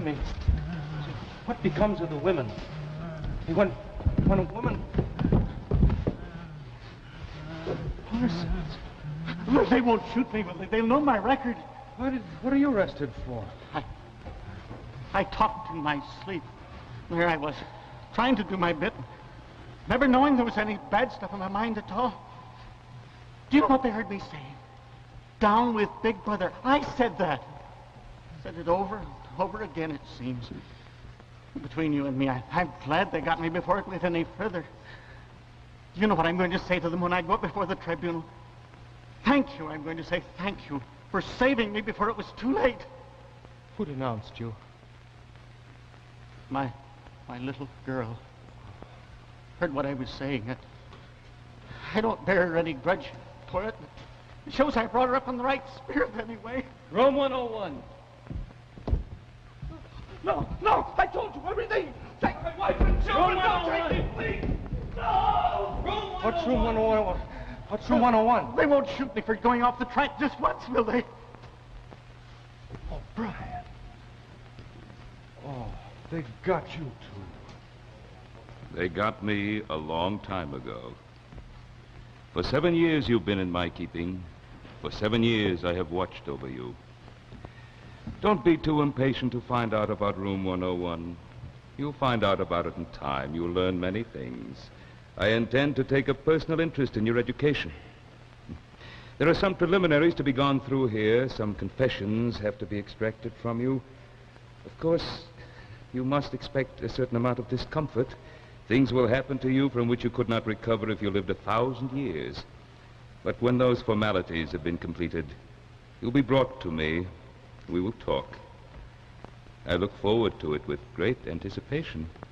me. What becomes of the women? When a woman... Parsons. Well, they won't shoot me, will they? They'll know my record. What are you arrested for? I talked in my sleep. There I was, trying to do my bit, never knowing there was any bad stuff in my mind at all. Do you know what they heard me say? Down with Big Brother. I said that. Said it over and over again, it seems. Between you and me, I'm glad they got me before it went any further. You know what I'm going to say to them when I go up before the tribunal? Thank you, I'm going to say thank you for saving me before it was too late. Who denounced you? My little girl. Heard what I was saying. I don't bear her any grudge for it. It shows I brought her up in the right spirit anyway. Room 101. No, I told you everything. Take my wife and children. Don't take me, please. No! What's room 101? What's room 101? They won't shoot me for going off the track just once, will they? Oh, Brian. Oh, they got you too. They got me a long time ago. For 7 years you've been in my keeping. For 7 years I have watched over you. Don't be too impatient to find out about room 101. You'll find out about it in time. You'll learn many things. I intend to take a personal interest in your education. There are some preliminaries to be gone through here. Some confessions have to be extracted from you. Of course, you must expect a certain amount of discomfort. Things will happen to you from which you could not recover if you lived 1,000 years. But when those formalities have been completed, you'll be brought to me. We will talk. I look forward to it with great anticipation.